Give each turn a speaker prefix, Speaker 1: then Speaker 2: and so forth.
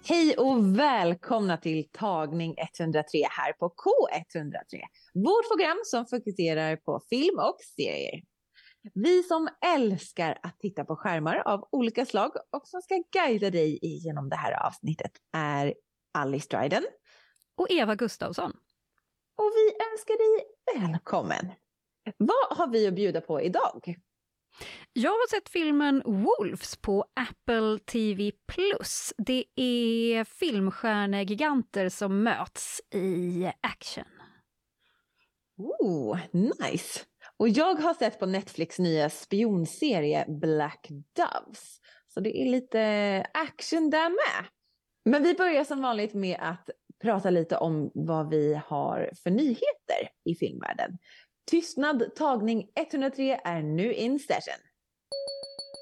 Speaker 1: Hej och välkomna till tagning 103 här på K103. Vårt program som fokuserar på film och serier. Vi som älskar att titta på skärmar av olika slag och som ska guida dig igenom det här avsnittet är Alice Dryden
Speaker 2: och Eva Gustafsson.
Speaker 1: Och vi önskar dig välkommen. Vad har vi att bjuda på idag?
Speaker 2: Jag har sett filmen Wolves på Apple TV+. Det är filmstjärnegiganter som möts i action.
Speaker 1: Nice. Och jag har sett på Netflix nya spionserie Black Doves. Så det är lite action där med. Men vi börjar som vanligt med att prata lite om vad vi har för nyheter i filmvärlden. Tystnad tagning 103 är nu in session.